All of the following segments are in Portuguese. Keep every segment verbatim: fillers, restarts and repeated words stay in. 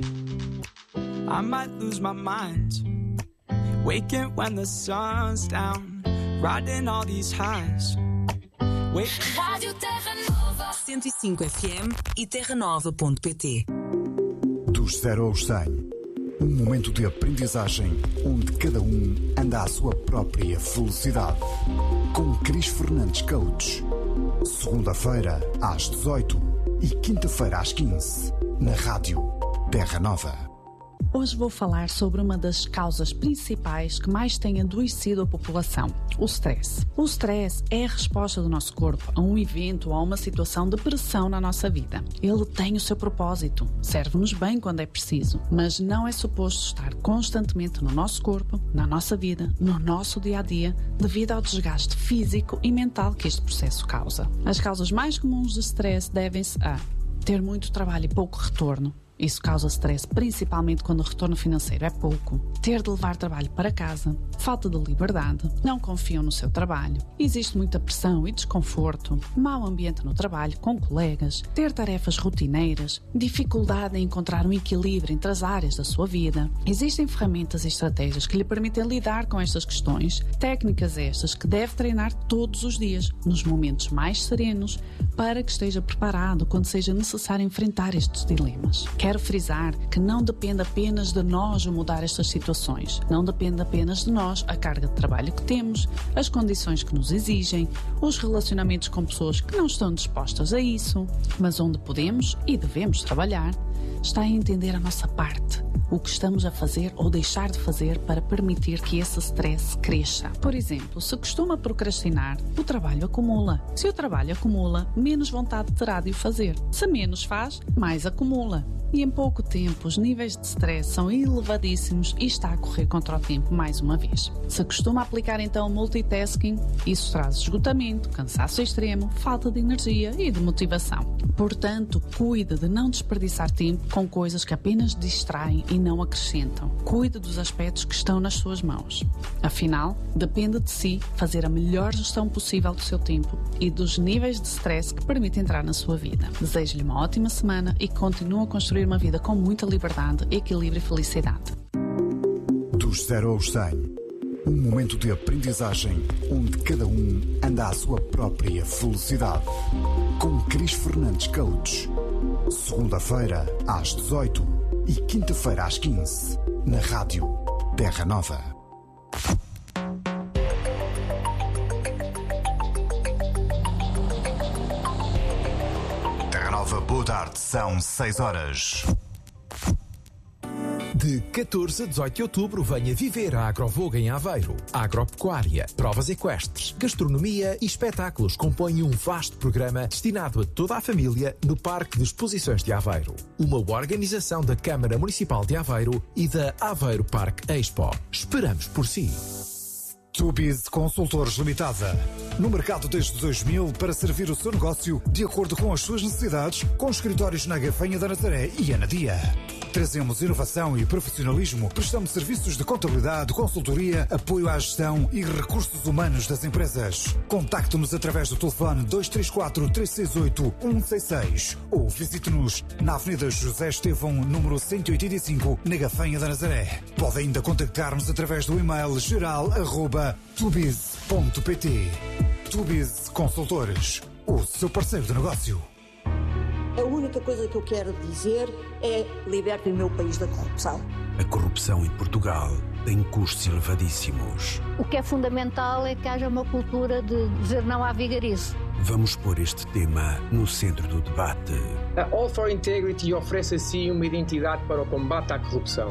I might lose my mind, waking when the sun's down, riding all these highs. Wait. Rádio Terra Nova cento e cinco F M e terra nova ponto pt. Dos zero aos cem, um momento de aprendizagem onde cada um anda à sua própria velocidade. Com Cris Fernandes Coach. Segunda-feira às dezoito e quinta-feira às quinze, na Rádio Terra Nova. Hoje vou falar sobre uma das causas principais que mais tem adoecido a população, o stress. O stress é a resposta do nosso corpo a um evento ou a uma situação de pressão na nossa vida. Ele tem o seu propósito, serve-nos bem quando é preciso, mas não é suposto estar constantemente no nosso corpo, na nossa vida, no nosso dia-a-dia, devido ao desgaste físico e mental que este processo causa. As causas mais comuns de stress devem-se a ter muito trabalho e pouco retorno. Isso causa stress, principalmente quando o retorno financeiro é pouco. Ter de levar trabalho para casa, falta de liberdade, não confiam no seu trabalho, existe muita pressão e desconforto, mau ambiente no trabalho, com colegas, ter tarefas rotineiras, dificuldade em encontrar um equilíbrio entre as áreas da sua vida. Existem ferramentas e estratégias que lhe permitem lidar com estas questões, técnicas estas que deve treinar todos os dias, nos momentos mais serenos, para que esteja preparado quando seja necessário enfrentar estes dilemas. Quero frisar que não depende apenas de nós mudar estas situações. Não depende apenas de nós a carga de trabalho que temos, as condições que nos exigem, os relacionamentos com pessoas que não estão dispostas a isso, mas onde podemos e devemos trabalhar está em entender a nossa parte, o que estamos a fazer ou deixar de fazer para permitir que esse stress cresça. Por exemplo, se costuma procrastinar, o trabalho acumula. Se o trabalho acumula, menos vontade terá de o fazer. Se menos faz, mais acumula. E em pouco tempo, os níveis de stress são elevadíssimos e está a correr contra o tempo mais uma vez. Se costuma aplicar então multitasking, isso traz esgotamento, cansaço extremo, falta de energia e de motivação. Portanto, cuide de não desperdiçar tempo com coisas que apenas distraem e não acrescentam. Cuide dos aspectos que estão nas suas mãos. Afinal, depende de si fazer a melhor gestão possível do seu tempo e dos níveis de stress que permite entrar na sua vida. Desejo-lhe uma ótima semana e continue a construir uma vida com muita liberdade, equilíbrio e felicidade. Dos zero aos cem, um momento de aprendizagem onde cada um anda à sua própria velocidade. Com Cris Fernandes Coach. Segunda-feira às dezoito e quinta-feira às quinze, na Rádio Terra Nova. Terra Nova, boa tarde, são seis horas. De catorze a dezoito de outubro, venha viver a Agrovoga em Aveiro. Agropecuária, provas equestres, gastronomia e espetáculos compõem um vasto programa destinado a toda a família no Parque de Exposições de Aveiro. Uma organização da Câmara Municipal de Aveiro e da Aveiro Parque Expo. Esperamos por si. Tubiz Consultores Limitada. No mercado desde dois mil para servir o seu negócio de acordo com as suas necessidades, com escritórios na Gafanha da Nazaré e Anadia. Trazemos inovação e profissionalismo, prestamos serviços de contabilidade, consultoria, apoio à gestão e recursos humanos das empresas. Contacte-nos através do telefone dois três quatro, três seis oito, um seis seis ou visite-nos na Avenida José Estevão, número cento e oitenta e cinco, na Gafanha da Nazaré. Pode ainda contactar-nos através do e-mail geral arroba tubiz ponto pt. Tubiz Consultores, o seu parceiro de negócio. A única coisa que eu quero dizer é: liberte o meu país da corrupção. A corrupção em Portugal tem custos elevadíssimos. O que é fundamental é que haja uma cultura de dizer não à vigarice. Vamos pôr este tema no centro do debate. A All for Integrity oferece assim uma identidade para o combate à corrupção.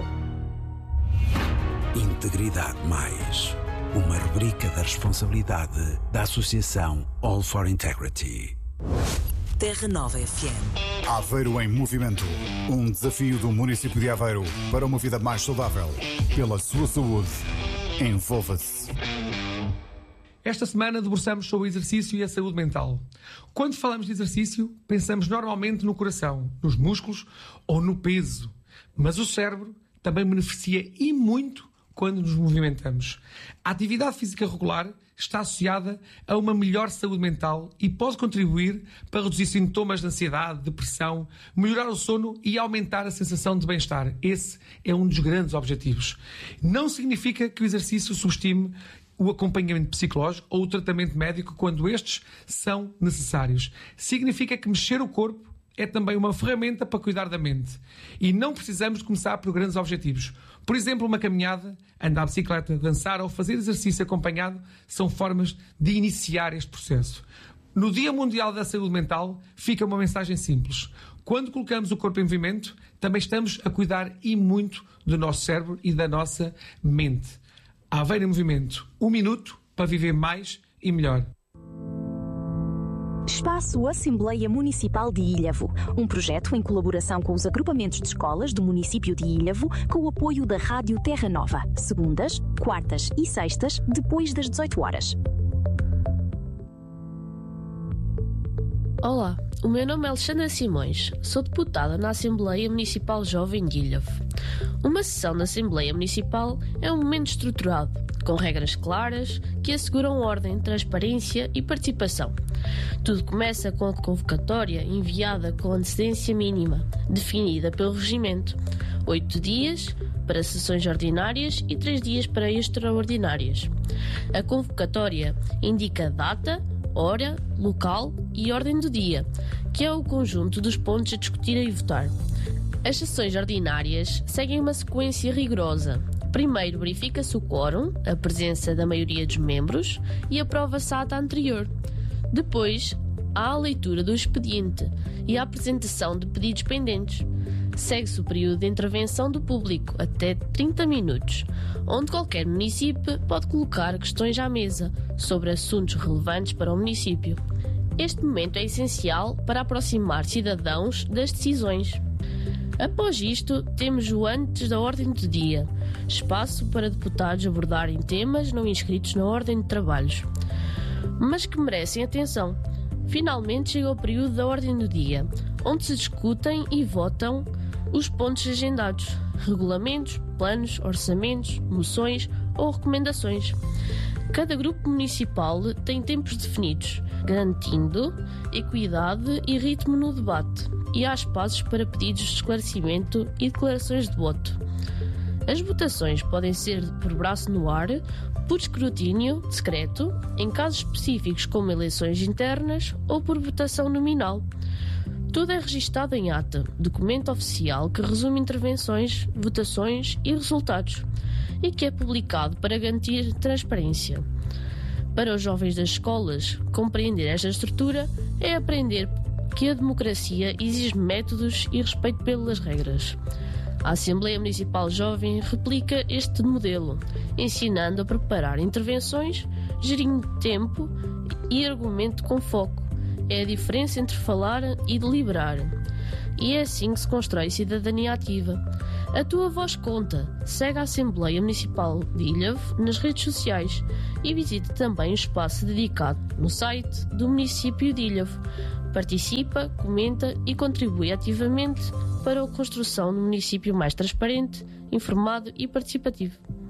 Integridade Mais, uma rubrica da responsabilidade da Associação All for Integrity. Terra Nova F M. Aveiro em Movimento. Um desafio do município de Aveiro para uma vida mais saudável. Pela sua saúde. Envolva-se. Esta semana debruçamos sobre o exercício e a saúde mental. Quando falamos de exercício, pensamos normalmente no coração, nos músculos ou no peso. Mas o cérebro também beneficia e muito quando nos movimentamos. A atividade física regular está associada a uma melhor saúde mental e pode contribuir para reduzir sintomas de ansiedade, depressão, melhorar o sono e aumentar a sensação de bem-estar. Esse é um dos grandes objetivos. Não significa que o exercício subestime o acompanhamento psicológico ou o tratamento médico quando estes são necessários. Significa que mexer o corpo é também uma ferramenta para cuidar da mente. E não precisamos de começar por grandes objetivos. Por exemplo, uma caminhada, andar de bicicleta, dançar ou fazer exercício acompanhado são formas de iniciar este processo. No Dia Mundial da Saúde Mental fica uma mensagem simples. Quando colocamos o corpo em movimento, também estamos a cuidar e muito do nosso cérebro e da nossa mente. Aveiro em Movimento. Um minuto para viver mais e melhor. Espaço Assembleia Municipal de Ilhavo, um projeto em colaboração com os agrupamentos de escolas do município de Ilhavo, com o apoio da Rádio Terra Nova, segundas, quartas e sextas, depois das dezoito horas. Olá, o meu nome é Alexandra Simões, sou deputada na Assembleia Municipal Jovem de Ilhavo. Uma sessão na Assembleia Municipal é um momento estruturado, com regras claras que asseguram ordem, transparência e participação. Tudo começa com a convocatória enviada com antecedência mínima, definida pelo regimento. Oito dias para sessões ordinárias e três dias para extraordinárias. A convocatória indica data, hora, local e ordem do dia, que é o conjunto dos pontos a discutir e votar. As sessões ordinárias seguem uma sequência rigorosa. Primeiro verifica-se o quórum, a presença da maioria dos membros e aprova-se a ata anterior. Depois, há a leitura do expediente e a apresentação de pedidos pendentes. Segue-se o período de intervenção do público, até trinta minutos, onde qualquer município pode colocar questões à mesa sobre assuntos relevantes para o município. Este momento é essencial para aproximar cidadãos das decisões. Após isto, temos o antes da ordem do dia, espaço para deputados abordarem temas não inscritos na ordem de trabalhos, mas que merecem atenção. Finalmente chega o período da ordem do dia, onde se discutem e votam os pontos agendados, regulamentos, planos, orçamentos, moções ou recomendações. Cada grupo municipal tem tempos definidos, garantindo equidade e ritmo no debate, e há espaços para pedidos de esclarecimento e declarações de voto. As votações podem ser por braço no ar, por escrutínio secreto, em casos específicos como eleições internas ou por votação nominal. Tudo é registado em ata, documento oficial que resume intervenções, votações e resultados, e que é publicado para garantir transparência. Para os jovens das escolas, compreender esta estrutura é aprender que a democracia exige métodos e respeito pelas regras. A Assembleia Municipal Jovem replica este modelo, ensinando a preparar intervenções, gerindo tempo e argumento com foco. É a diferença entre falar e deliberar. E é assim que se constrói cidadania ativa. A tua voz conta. Segue a Assembleia Municipal de Ilhavo nas redes sociais e visite também o espaço dedicado no site do município de Ilhavo. Participa, comenta e contribui ativamente para a construção de um município mais transparente, informado e participativo.